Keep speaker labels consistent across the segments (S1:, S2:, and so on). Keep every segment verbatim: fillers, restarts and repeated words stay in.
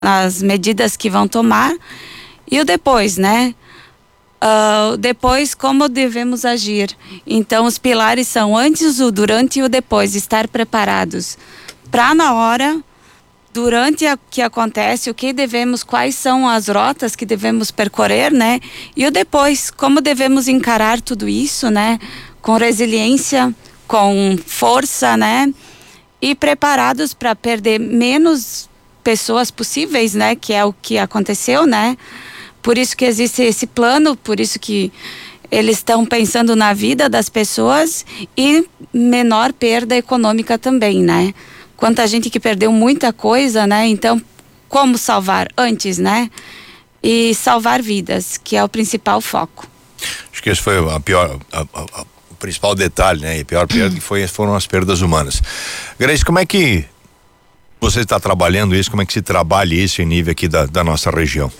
S1: as medidas que vão tomar e o depois, né? Uh, depois, como devemos agir. Então, os pilares são antes, o durante e o depois, estar preparados para na hora, durante o que acontece, o que devemos, quais são as rotas que devemos percorrer, né? E o depois, como devemos encarar tudo isso, né? Com resiliência, com força, né? E preparados para perder menos pessoas possíveis, né? Que é o que aconteceu, né? Por isso que existe esse plano, por isso que eles estão pensando na vida das pessoas e menor perda econômica também, né? Quanta gente que perdeu muita coisa, né? Então, como salvar antes, né? E salvar vidas, que é o principal foco.
S2: Acho que esse foi a pior, a, a, a, o principal detalhe, né? E a pior perda que foi, foram as perdas humanas. Grace, como é que você está trabalhando isso? Como é que se trabalha isso em nível aqui da, da nossa região?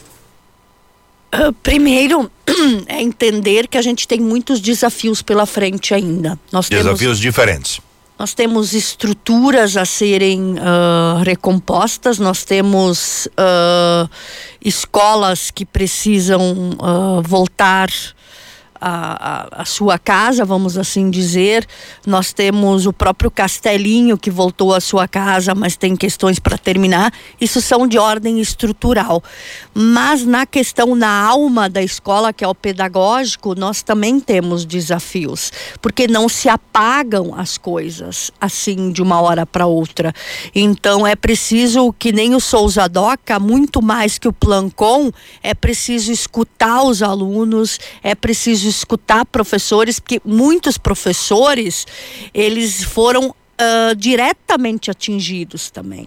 S3: Uh, primeiro, é entender que a gente tem muitos desafios pela frente ainda. Nós
S2: Desafios
S3: temos,
S2: diferentes.
S3: Nós temos estruturas a serem uh, recompostas, nós temos uh, escolas que precisam uh, voltar A, a, a sua casa, vamos assim dizer. Nós temos o próprio Castelinho que voltou à sua casa, mas tem questões para terminar. Isso são de ordem estrutural. Mas na questão, na alma da escola, que é o pedagógico, nós também temos desafios, porque não se apagam as coisas assim de uma hora para outra. Então é preciso, que nem o Souza Doca, muito mais que o Plancon, é preciso escutar os alunos, é preciso escutar professores, porque muitos professores, eles foram uh, diretamente atingidos também.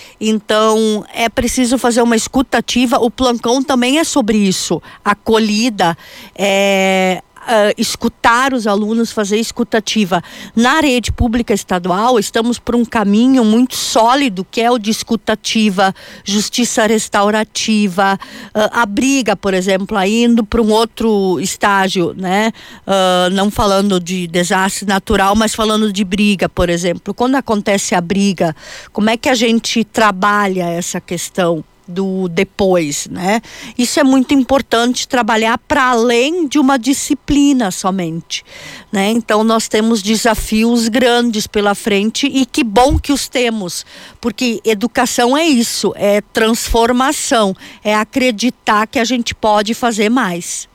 S3: Então, é preciso fazer uma escuta ativa. O Plancon também é sobre isso, acolhida, é... Uh, escutar os alunos, fazer escutativa. Na rede pública estadual, estamos por um caminho muito sólido, que é o de escutativa, justiça restaurativa, uh, a briga, por exemplo, indo para um outro estágio, né? Uh, não falando de desastre natural, mas falando de briga, por exemplo. Quando acontece a briga, como é que a gente trabalha essa questão do depois, né? Isso é muito importante, trabalhar para além de uma disciplina somente, né? Então nós temos desafios grandes pela frente e que bom que os temos, porque educação é isso, é transformação, é acreditar que a gente pode fazer mais.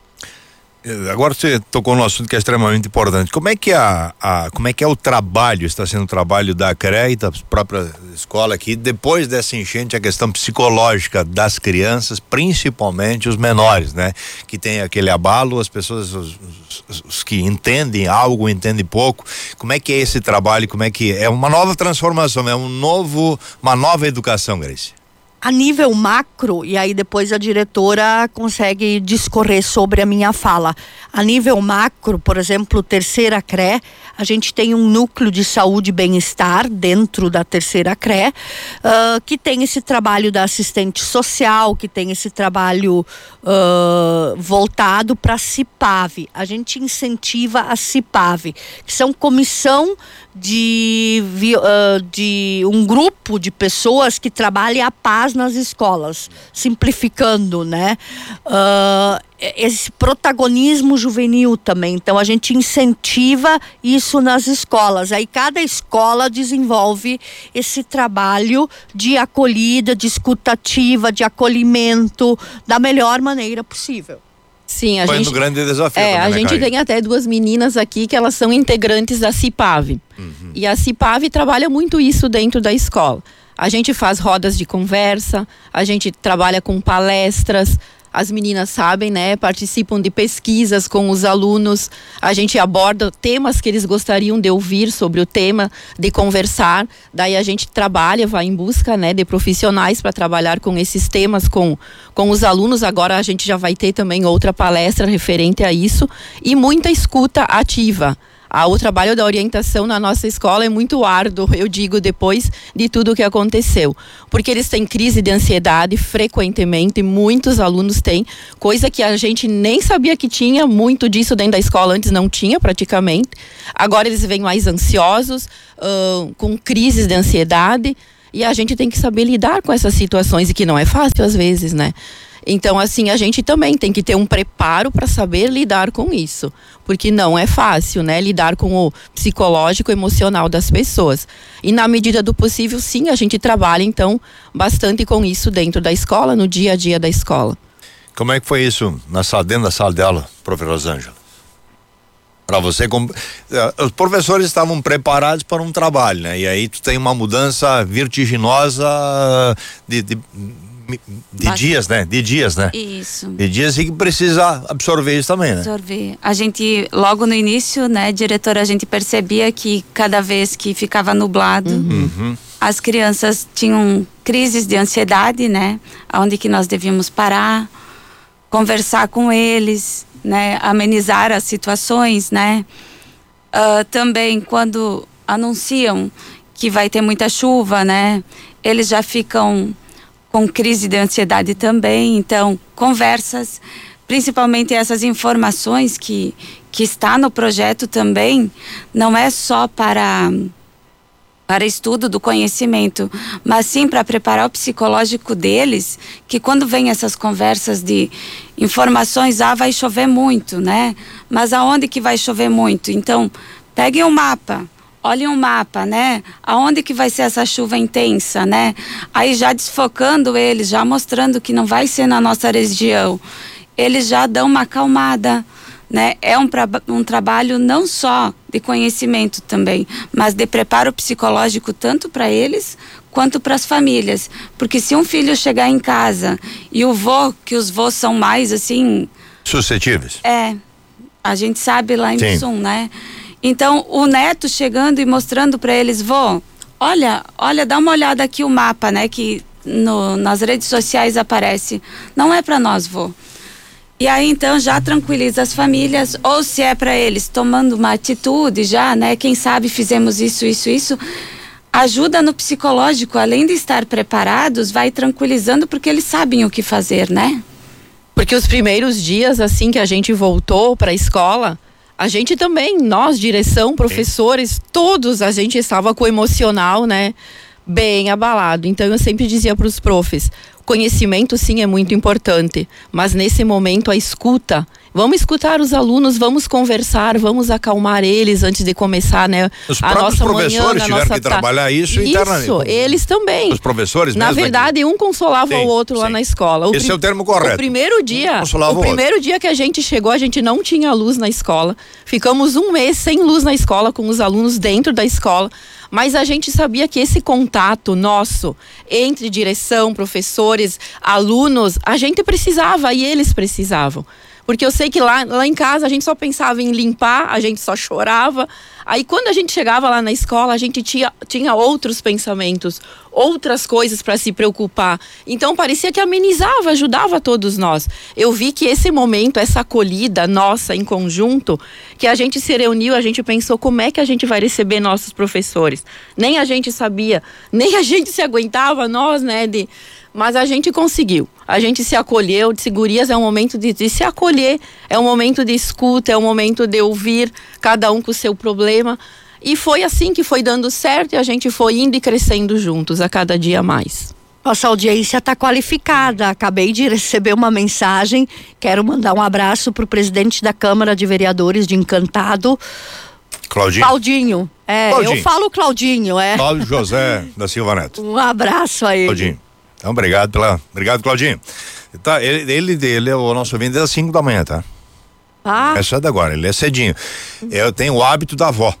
S2: Agora você tocou num assunto que é extremamente importante. Como é que a, a como é que é o trabalho, está sendo o trabalho da C R E e da própria escola aqui, depois dessa enchente, a questão psicológica das crianças, principalmente os menores, né? Que tem aquele abalo, as pessoas, os, os, os que entendem algo, entendem pouco. Como é que é esse trabalho? Como é que é uma nova transformação, é um novo, uma nova educação, Grace?
S3: A nível macro, e aí depois a diretora consegue discorrer sobre a minha fala. A nível macro, por exemplo, terceira C R E, a gente tem um núcleo de saúde e bem-estar dentro da terceira C R E, uh, que tem esse trabalho da assistente social, que tem esse trabalho uh, voltado para a CIPAV. A gente incentiva a CIPAV, que são comissão de, uh, de um grupo de pessoas que trabalham a paz nas escolas, simplificando, né? Uh, esse protagonismo juvenil também. Então a gente incentiva isso nas escolas. Aí cada escola desenvolve esse trabalho de acolhida, de escutativa, de acolhimento da melhor maneira possível.
S4: Sim, a
S2: Foi
S4: gente.
S2: um grande desafio.
S4: É,
S2: também,
S4: a
S2: né,
S4: gente
S2: Caio?
S4: tem até duas meninas aqui que elas são integrantes da CIPAV. Uhum. E a CIPAV trabalha muito isso dentro da escola. A gente faz rodas de conversa, a gente trabalha com palestras, as meninas sabem, né? Participam de pesquisas com os alunos, a gente aborda temas que eles gostariam de ouvir sobre o tema, de conversar, daí a gente trabalha, vai em busca, né, de profissionais para trabalhar com esses temas com, com os alunos. Agora a gente já vai ter também outra palestra referente a isso e muita escuta ativa. Ah, o trabalho da orientação na nossa escola é muito árduo, eu digo, depois de tudo o que aconteceu. Porque eles têm crise de ansiedade frequentemente, muitos alunos têm, coisa que a gente nem sabia que tinha, muito disso dentro da escola antes não tinha praticamente. Agora eles vêm mais ansiosos, uh, com crises de ansiedade. E a gente tem que saber lidar com essas situações, e que não é fácil às vezes, né? Então, assim, a gente também tem que ter um preparo para saber lidar com isso, porque não é fácil, né, lidar com o psicológico e emocional das pessoas. E na medida do possível, sim, a gente trabalha, então, bastante com isso dentro da escola, no dia a dia da escola.
S2: Como é que foi isso na sala, dentro da sala dela, professora Rosângela? Para você, como, os professores estavam preparados para um trabalho, né? E aí tu tem uma mudança vertiginosa de, de De Bastante. dias, né? De dias, né?
S1: Isso.
S2: De dias e que precisa absorver isso também, né?
S1: Absorver. A gente, logo no início, né, diretora, a gente percebia que cada vez que ficava nublado, uhum. as crianças tinham crises de ansiedade, né? Onde que nós devíamos parar, conversar com eles, né? Amenizar as situações, né? Uh, também quando anunciam que vai ter muita chuva, né? Eles já ficam com crise de ansiedade também. Então, conversas, principalmente essas informações que, que está no projeto também, não é só para, para estudo do conhecimento, mas sim para preparar o psicológico deles, que quando vem essas conversas de informações, ah, vai chover muito, né? Mas aonde que vai chover muito? Então, peguem um mapa. Olhem um mapa, né? Aonde que vai ser essa chuva intensa, né? Aí já desfocando eles, já mostrando que não vai ser na nossa região. Eles já dão uma acalmada, né? É um, um trabalho não só de conhecimento também, mas de preparo psicológico tanto para eles quanto para as famílias. Porque se um filho chegar em casa e o vô, que os vós são mais assim...
S2: suscetíveis.
S1: É, a gente sabe lá em Mussum, né? Então, o neto chegando e mostrando para eles, vô, olha, olha, dá uma olhada aqui o mapa, né, que no, nas redes sociais aparece. Não é para nós, vô. E aí, então, já tranquiliza as famílias, ou se é para eles tomando uma atitude já, né, quem sabe fizemos isso, isso, isso, ajuda no psicológico, além de estar preparados, vai tranquilizando porque eles sabem o que fazer, né?
S4: Porque os primeiros dias, assim que a gente voltou para a escola, a gente também, nós, direção, professores, todos, a gente estava com o emocional, né, bem abalado. Então eu sempre dizia para os profs, conhecimento sim é muito importante, mas nesse momento a escuta, vamos escutar os alunos, vamos conversar, vamos acalmar eles antes de começar, né,
S2: os
S4: a nossa manhã,
S2: professores tiveram
S4: nossa
S2: que trabalhar isso internamente.
S4: Isso, eles também.
S2: Os professores
S4: Na
S2: mesmo
S4: verdade,
S2: aqui.
S4: um consolava
S2: sim,
S4: o outro
S2: sim.
S4: lá na escola. O
S2: Esse
S4: prim...
S2: é o termo correto.
S4: O primeiro dia,
S2: um
S4: o primeiro dia que a gente chegou, a gente não tinha luz na escola. Ficamos um mês sem luz na escola, com os alunos dentro da escola. Mas a gente sabia que esse contato nosso entre direção, professores, alunos, a gente precisava e eles precisavam. Porque eu sei que lá, lá em casa a gente só pensava em limpar, a gente só chorava. Aí quando a gente chegava lá na escola, a gente tinha, tinha outros pensamentos, outras coisas para se preocupar. Então parecia que amenizava, ajudava todos nós. Eu vi que esse momento, essa acolhida nossa em conjunto, que a gente se reuniu, a gente pensou como é que a gente vai receber nossos professores. Nem a gente sabia, nem a gente se aguentava, nós, né, de... Mas a gente conseguiu, a gente se acolheu, de Gurias é um momento de, de se acolher, é um momento de escuta, é um momento de ouvir cada um com o seu problema. E foi assim que foi dando certo e a gente foi indo e crescendo juntos a cada dia mais.
S3: Nossa audiência está qualificada. Acabei de receber uma mensagem, quero mandar um abraço para o presidente da Câmara de Vereadores de Encantado,
S2: Claudinho.
S3: Claudinho. É,
S2: Claudinho.
S3: eu falo Claudinho, é.
S2: Cláudio José da Silva Neto.
S3: Um abraço a ele.
S2: Claudinho. Então, obrigado pela. Obrigado, Claudinho. Tá, ele, ele, ele é o nosso ouvinte às cinco da manhã, tá?
S3: Ah.
S2: É só de agora, ele é cedinho. Eu tenho o hábito da avó.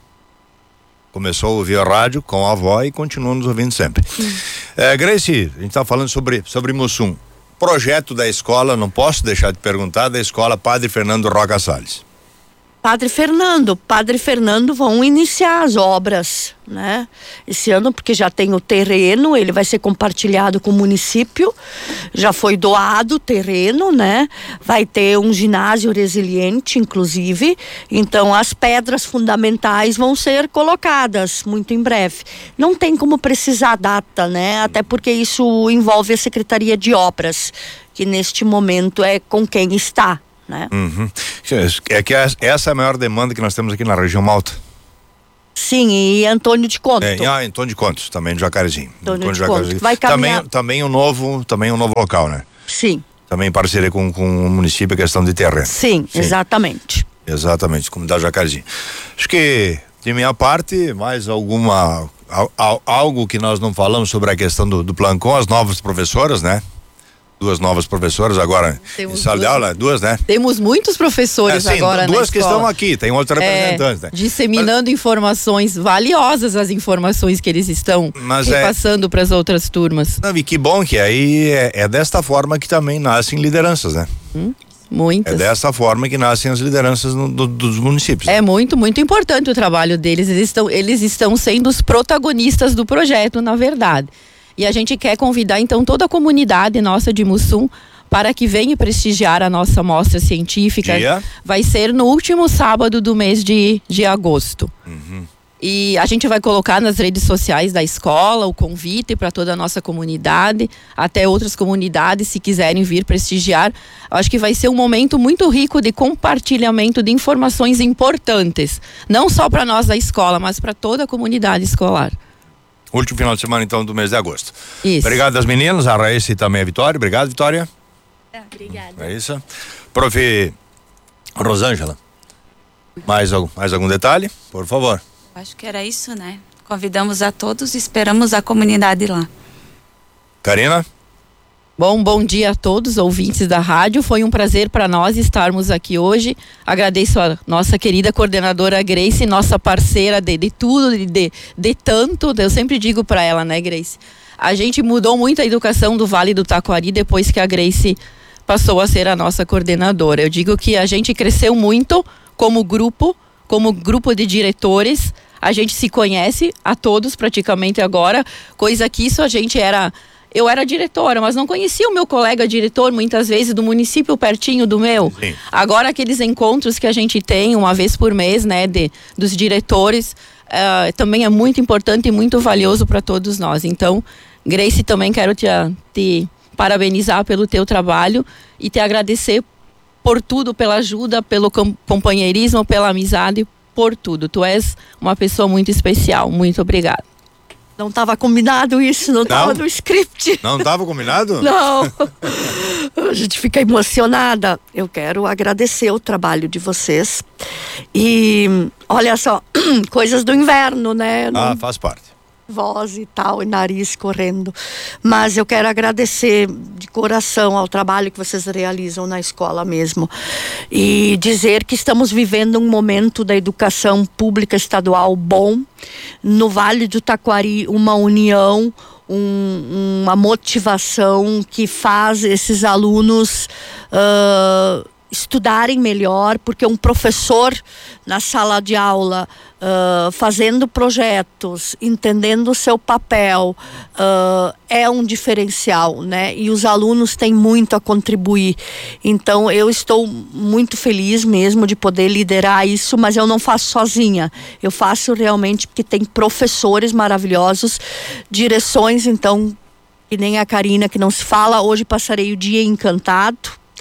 S2: Começou a ouvir a rádio com a avó e continua nos ouvindo sempre. Hum. É, Grace, a gente tá falando sobre, sobre Mussum. Projeto da escola, não posso deixar de perguntar, da escola Padre Fernando Roca Salles.
S3: Padre Fernando, Padre Fernando vão iniciar as obras, né? Esse ano, porque já tem o terreno, ele vai ser compartilhado com o município, já foi doado o terreno, né? Vai ter um ginásio resiliente, inclusive, então as pedras fundamentais vão ser colocadas muito em breve. Não tem como precisar data, né? Até porque isso envolve a Secretaria de Obras, que neste momento é com quem está. Né?
S2: Uhum. É que essa é a maior demanda que nós temos aqui na região Malta.
S3: Sim, e Antônio de Conto.
S2: É, ah, Antônio de Contos, também de Jacarezinho.
S3: Antônio de
S2: Jacarezinho.
S3: Conto. Vai caminhar.
S2: Também, também um novo, também um novo local, né?
S3: Sim.
S2: Também em parceria com, com o município, questão de terreno.
S3: Sim, Sim. exatamente.
S2: Exatamente, comunidade Jacarezinho. Acho que, de minha parte, mais alguma, al, algo que nós não falamos sobre a questão do, do Plancon, as novas professoras, né? Duas novas professoras agora
S4: Temos
S2: em sala de aula, duas, né?
S4: Temos muitos professores
S2: é, sim,
S4: agora
S2: duas
S4: na
S2: que
S4: escola.
S2: estão aqui, tem outros representantes,
S4: é,
S2: né?
S4: Disseminando mas, informações valiosas, as informações que eles estão repassando é, para as outras turmas.
S2: Não, e que bom que aí é, é desta forma que também nascem lideranças, né?
S4: Hum, muitas.
S2: É dessa forma que nascem as lideranças no, do, dos municípios.
S4: É muito, muito importante o trabalho deles. Eles estão, eles estão sendo os protagonistas do projeto, na verdade. E a gente quer convidar então toda a comunidade nossa de Mussum para que venha prestigiar a nossa mostra científica.
S2: Dia?
S4: Vai ser no último sábado do mês de, de agosto.
S2: Uhum.
S4: E a gente vai colocar nas redes sociais da escola o convite para toda a nossa comunidade, até outras comunidades, se quiserem vir prestigiar. Acho que vai ser um momento muito rico de compartilhamento de informações importantes, não só para nós da escola, mas para toda a comunidade escolar.
S2: Último final de semana, então, do mês de agosto.
S1: Isso.
S2: Obrigado às meninas, a Raíssa e também a Vitória. Obrigado, Vitória.
S1: É, obrigada.
S2: É isso. Prof. Rosângela, mais algum, mais algum detalhe? Por favor.
S1: Acho que era isso, né? Convidamos a todos e esperamos a comunidade lá.
S2: Karina?
S4: Bom, bom dia a todos, ouvintes da rádio. Foi um prazer para nós estarmos aqui hoje. Agradeço a nossa querida coordenadora Grace, nossa parceira de, de tudo, de, de, de tanto. Eu sempre digo para ela, né, Grace? A gente mudou muito a educação do Vale do Taquari depois que a Grace passou a ser a nossa coordenadora. Eu digo que a gente cresceu muito como grupo, como grupo de diretores. A gente se conhece a todos praticamente agora, coisa que isso a gente era... Eu era diretora, mas não conhecia o meu colega diretor, muitas vezes, do município pertinho do meu.
S2: Sim.
S4: Agora, aqueles encontros que a gente tem uma vez por mês, né, de, dos diretores, uh, também é muito importante e muito valioso para todos nós. Então, Grace, também quero te, te parabenizar pelo teu trabalho e te agradecer por tudo, pela ajuda, pelo companheirismo, pela amizade, por tudo. Tu és uma pessoa muito especial. Muito obrigada.
S3: Não estava combinado isso, não estava no script.
S2: Não estava combinado?
S3: Não. A gente fica emocionada. Eu quero agradecer o trabalho de vocês. E olha só, coisas do inverno, né?
S2: Ah,
S3: não...
S2: faz parte.
S3: Voz e tal, e nariz correndo. Mas eu quero agradecer de coração ao trabalho que vocês realizam na escola mesmo. E dizer que estamos vivendo um momento da educação pública estadual bom. No Vale do Taquari, uma união, um, uma motivação que faz esses alunos uh, estudarem melhor, porque um professor na sala de aula uh, fazendo projetos, entendendo o seu papel, uh, é um diferencial, né? E os alunos têm muito a contribuir. Então eu estou muito feliz mesmo de poder liderar isso, mas eu não faço sozinha. Eu faço realmente porque tem professores maravilhosos, direções, então, que nem a Karina, que não se fala. Hoje passarei o dia encantado.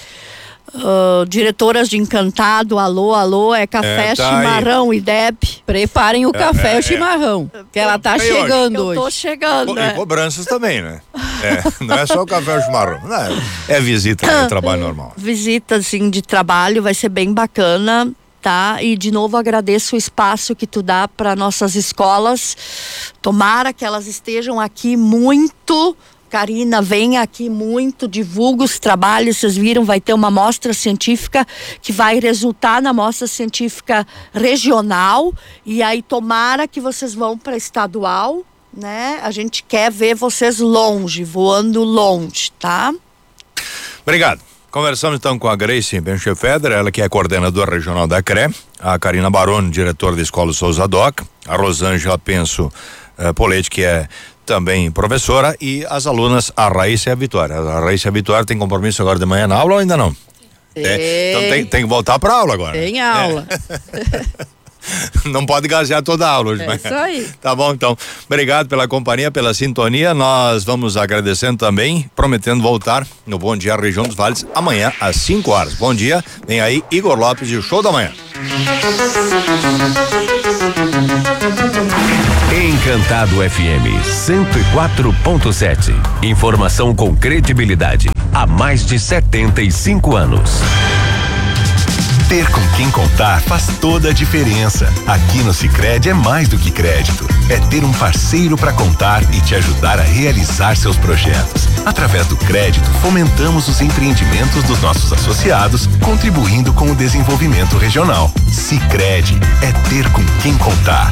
S3: Uh, diretoras de Encantado, alô, alô, é café,
S2: é, tá
S3: chimarrão
S2: aí.
S3: E Deb.
S4: Preparem o
S2: é,
S4: café e
S2: é,
S4: o chimarrão,
S2: é.
S4: que ela tá chegando
S3: eu
S4: hoje.
S3: Eu tô chegando,
S2: Co
S3: né?
S2: E cobranças também, né? É, não é só o café e o chimarrão. Não, é, é visita, é trabalho normal.
S3: Visita, assim, de trabalho, vai ser bem bacana, tá? E de novo agradeço o espaço que tu dá para nossas escolas. Tomara que elas estejam aqui muito... Karina, vem aqui muito, divulga os trabalhos, vocês viram, vai ter uma mostra científica que vai resultar na mostra científica regional, e aí tomara que vocês vão para estadual, né? A gente quer ver vocês longe, voando longe, tá?
S2: Obrigado. Conversamos então com a Grace Benchefeder, ela que é coordenadora regional da C R E, a Karina Baroni, diretora da Escola Souza Doc, a Rosângela Penso uh, Polete, que é também professora, e as alunas, a Raíssa e a Vitória. A Raíssa e a Vitória tem compromisso agora de manhã na aula ou ainda não? É, então tem, tem que voltar para aula agora.
S4: Tem aula.
S2: É. Não pode gasear toda a aula hoje.
S4: É
S2: mas...
S4: isso aí.
S2: Tá bom, então. Obrigado pela companhia, pela sintonia. Nós vamos agradecendo também, prometendo voltar no Bom Dia Região dos Vales amanhã às cinco horas. Bom dia. Vem aí Igor Lopes e o Show da Manhã.
S5: Encantado F M cento e quatro ponto sete. Informação com credibilidade há mais de setenta e cinco anos.
S6: Ter com quem contar faz toda a diferença. Aqui no Sicredi é mais do que crédito. É ter um parceiro para contar e te ajudar a realizar seus projetos. Através do crédito, fomentamos os empreendimentos dos nossos associados, contribuindo com o desenvolvimento regional. Sicredi é ter com quem contar.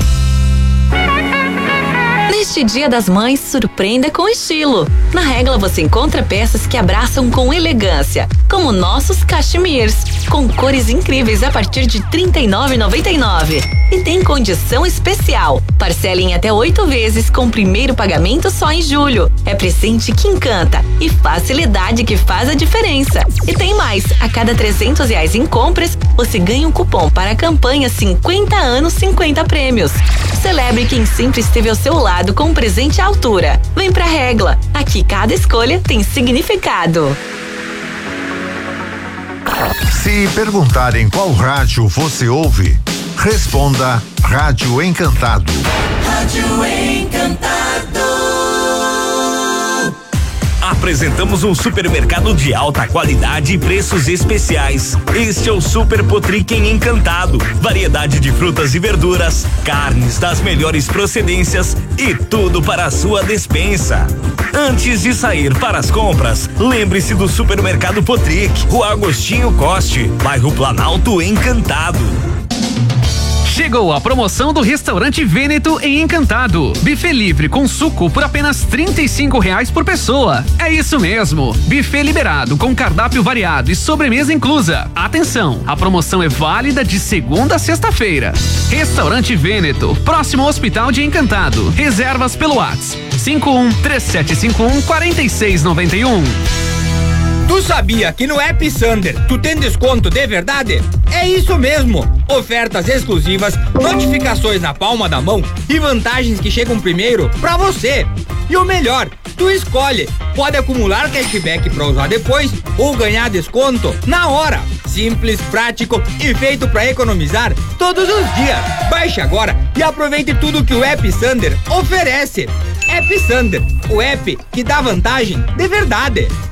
S7: Neste Dia das Mães, surpreenda com estilo. Na Regla você encontra peças que abraçam com elegância, como nossos cachemirs, com cores incríveis a partir de trinta e nove reais e noventa e nove centavos. E tem condição especial. Parcela em até oito vezes com primeiro pagamento só em julho. É presente que encanta e facilidade que faz a diferença. E tem mais, a cada trezentos reais em compras, você ganha um cupom para a campanha cinquenta anos, cinquenta prêmios. Celebre quem sempre esteve ao seu lado com um presente à altura. Vem pra Regla. Aqui cada escolha tem significado.
S8: Se perguntarem qual rádio você ouve, responda Rádio Encantado.
S9: Rádio Encantado.
S10: Apresentamos um supermercado de alta qualidade e preços especiais. Este é o Super Potriquem Encantado. Variedade de frutas e verduras, carnes das melhores procedências e tudo para a sua despensa. Antes de sair para as compras, lembre-se do Supermercado Potric, Rua Agostinho Coste, bairro Planalto Encantado.
S11: Chegou a promoção do Restaurante Vêneto em Encantado. Buffet livre com suco por apenas trinta e cinco reais por pessoa. É isso mesmo. Buffet liberado com cardápio variado e sobremesa inclusa. Atenção, a promoção é válida de segunda a sexta-feira. Restaurante Vêneto, próximo ao Hospital de Encantado. Reservas pelo WhatsApp cinco um três sete cinco um quatro seis nove um.
S12: Tu sabia que no App Sander tu tem desconto de verdade? É isso mesmo! Ofertas exclusivas, notificações na palma da mão e vantagens que chegam primeiro pra você. E o melhor, tu escolhe. Pode acumular cashback pra usar depois ou ganhar desconto na hora. Simples, prático e feito pra economizar todos os dias. Baixe agora e aproveite tudo que o App Sander oferece. App Sander, o app que dá vantagem de verdade.